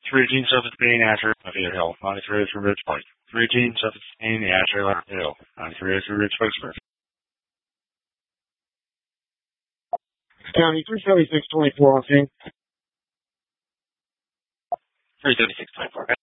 1317 Asher, Lafayette Hill, 93 for Ridge Park. 1317 Asher, Lafayette Hill, 93 for Ridge Park. County 37624 on scene. 37624.